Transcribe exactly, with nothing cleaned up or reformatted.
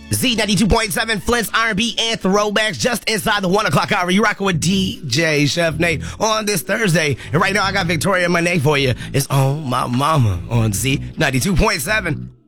Z ninety-two point seven, Flint's R and B and throwbacks just inside the one o'clock hour. You rocking with D J Chef Nate on this Thursday. And right now I got Victoria Monet for you. It's On My Mama on Z ninety-two point seven.